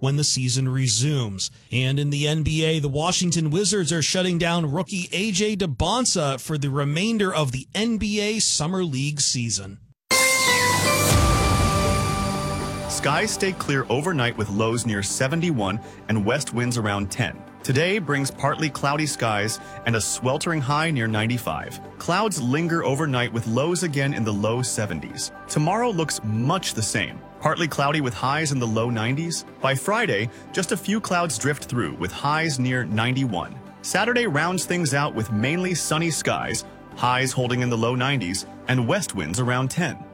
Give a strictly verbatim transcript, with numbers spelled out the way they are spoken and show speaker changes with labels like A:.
A: when the season resumes. And in the N B A, the Washington Wizards are shutting down rookie A J DeBonsa for the remainder of the N B A Summer League season.
B: Skies stay clear overnight with lows near seventy-one and west winds around ten. Today brings partly cloudy skies and a sweltering high near ninety-five. Clouds linger overnight with lows again in the low seventies. Tomorrow looks much the same. Partly cloudy with highs in the low nineties. By Friday, just a few clouds drift through with highs near ninety-one. Saturday rounds things out with mainly sunny skies, highs holding in the low nineties, and west winds around ten.